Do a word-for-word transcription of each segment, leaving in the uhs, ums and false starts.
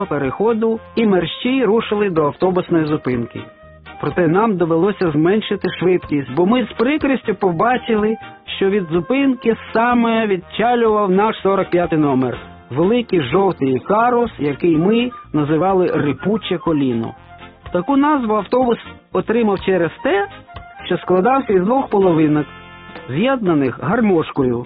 переходу і мерщій рушили до автобусної зупинки. Проте нам довелося зменшити швидкість, бо ми з прикрістю побачили, що від зупинки саме відчалював наш сорок п'ятий номер. Великий жовтий карус, який ми називали «Рипуче коліно». Таку назву автобус отримав через те, що складався із двох половинок, з'єднаних гармошкою.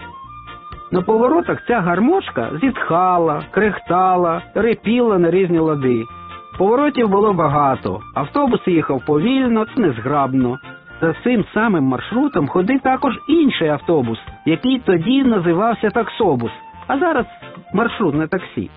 На поворотах ця гармошка зітхала, крехтала, репіла на різні лади. Поворотів було багато, автобус їхав повільно та незграбно. За цим самим маршрутом ходив також інший автобус, який тоді називався таксобус, а зараз маршрутне таксі.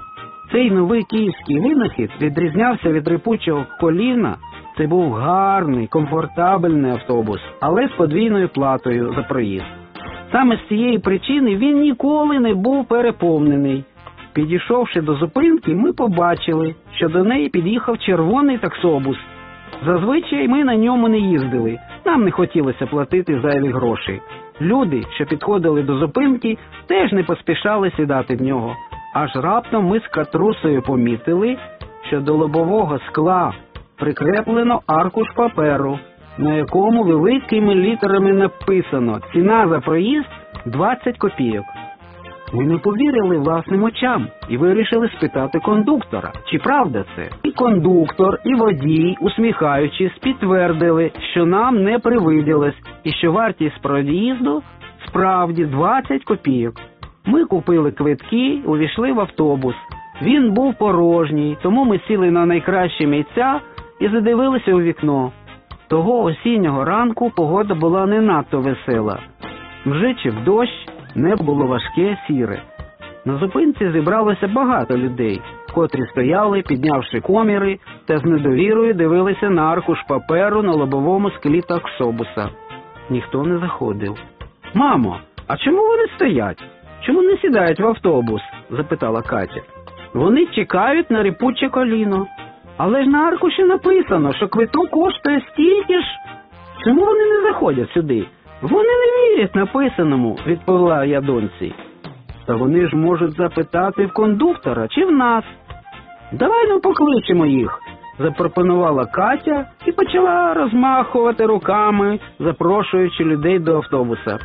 Цей новий київський винахід відрізнявся від рипучого коліна. Це був гарний, комфортабельний автобус, але з подвійною платою за проїзд. Саме з цієї причини він ніколи не був переповнений. Підійшовши до зупинки, ми побачили, що до неї під'їхав червоний таксобус. Зазвичай ми на ньому не їздили, нам не хотілося платити зайві гроші. Люди, що підходили до зупинки, теж не поспішали сідати в нього. Аж раптом ми з Катрусею помітили, що до лобового скла прикреплено аркуш паперу, на якому великими літерами написано «Ціна за проїзд двадцять копійок». Ми не повірили власним очам і вирішили спитати кондуктора, чи правда це. І кондуктор, і водій, усміхаючись, підтвердили, що нам не привиділось і що вартість проїзду справді двадцять копійок. Ми купили квитки, увійшли в автобус. Він був порожній, тому ми сіли на найкращі місця і задивилися у вікно. Того осіннього ранку погода була не надто весела. Мжичив дощ, небо було важке, сіре. На зупинці зібралося багато людей, котрі стояли, піднявши коміри, та з недовірою дивилися на аркуш паперу на лобовому склі таксобуса. Ніхто не заходив. «Мамо, а чому вони стоять? Чому не сідають в автобус?» – запитала Катя. «Вони чекають на рипуче коліно. Але ж на аркуші написано, що квиток коштує стільки ж. Чому вони не заходять сюди?» «Вони не вірять написаному», – відповіла я доньці. «Та вони ж можуть запитати в кондуктора чи в нас». «Давай ну покличемо їх», – запропонувала Катя і почала розмахувати руками, запрошуючи людей до автобуса.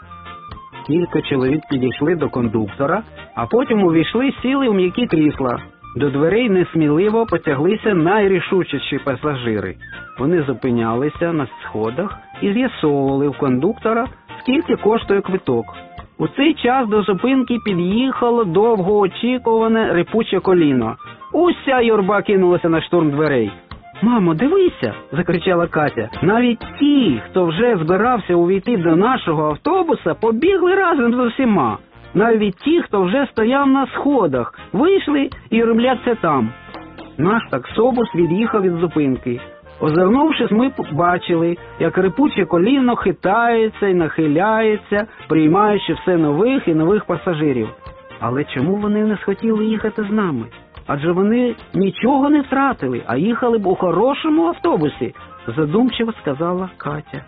Кілька чоловік підійшли до кондуктора, а потім увійшли, сіли в м'які крісла. До дверей несміливо потяглися найрішучіші пасажири. Вони зупинялися на сходах і з'ясовували в кондуктора, скільки коштує квиток. У цей час до зупинки під'їхало довгоочікуване рипуче коліно. Уся юрба кинулася на штурм дверей. «Мамо, дивися!» – закричала Катя. «Навіть ті, хто вже збирався увійти до нашого автобуса, побігли разом з усіма. Навіть ті, хто вже стояв на сходах, вийшли і ремляться там». Наш таксобус від'їхав від зупинки. Озирнувшись, ми бачили, як рипуче коліно хитається і нахиляється, приймаючи все нових і нових пасажирів. Але чому вони не схотіли їхати з нами? Адже вони нічого не втратили, а їхали б у хорошому автобусі, задумчиво сказала Катя.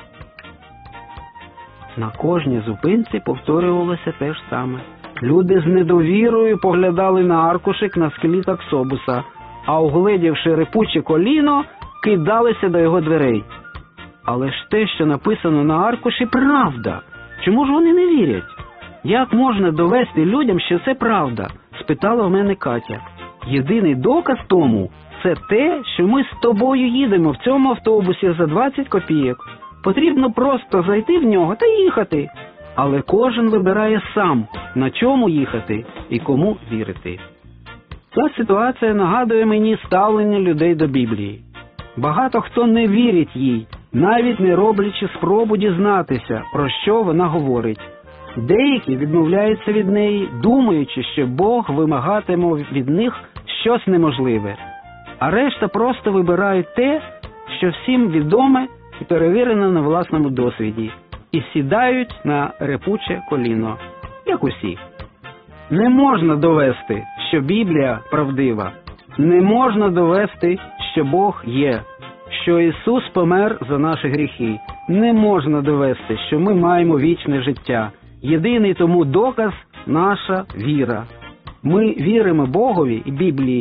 На кожній зупинці повторювалося те ж саме. Люди з недовірою поглядали на аркушик на склі таксобуса, а угледівши рипуче коліно, кидалися до його дверей. Але ж те, що написано на аркуші, правда. Чому ж вони не вірять? Як можна довести людям, що це правда? Спитала в мене Катя. Єдиний доказ тому – це те, що ми з тобою їдемо в цьому автобусі за двадцять копійок. Потрібно просто зайти в нього та їхати. Але кожен вибирає сам, на чому їхати і кому вірити. Ця ситуація нагадує мені ставлення людей до Біблії. Багато хто не вірить їй, навіть не роблячи спробу дізнатися, про що вона говорить. Деякі відмовляються від неї, думаючи, що Бог вимагатиме від них щось неможливе. А решта просто вибирають те, що всім відоме і перевірено на власному досвіді, і сідають на рипуче коліно, як усі. Не можна довести, що Біблія правдива. Не можна довести, що Бог є, що Ісус помер за наші гріхи. Не можна довести, що ми маємо вічне життя. Єдиний тому доказ – наша віра. Ми віримо Богові і Біблії